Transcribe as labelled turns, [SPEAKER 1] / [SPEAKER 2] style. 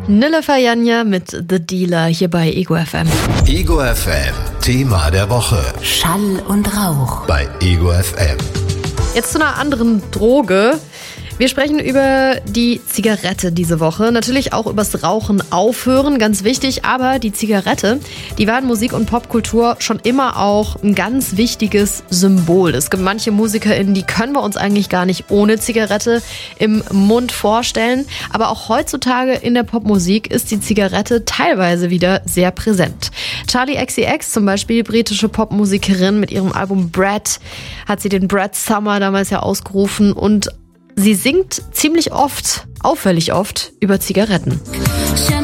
[SPEAKER 1] Nilla Fayanya mit The Dealer hier bei Ego FM.
[SPEAKER 2] Ego FM, Thema der Woche.
[SPEAKER 3] Schall und Rauch.
[SPEAKER 2] Bei Ego FM.
[SPEAKER 1] Jetzt zu einer anderen Droge. Wir sprechen über die Zigarette diese Woche. Natürlich auch übers Rauchen aufhören, ganz wichtig. Aber die Zigarette, die war in Musik- und Popkultur schon immer auch ein ganz wichtiges Symbol. Es gibt manche MusikerInnen, die können wir uns eigentlich gar nicht ohne Zigarette im Mund vorstellen. Aber auch heutzutage in der Popmusik ist die Zigarette teilweise wieder sehr präsent. Charli XCX zum Beispiel, britische Popmusikerin, mit ihrem Album Brad hat sie den Brad Summer damals ja ausgerufen und sie singt ziemlich oft, auffällig oft, über Zigaretten.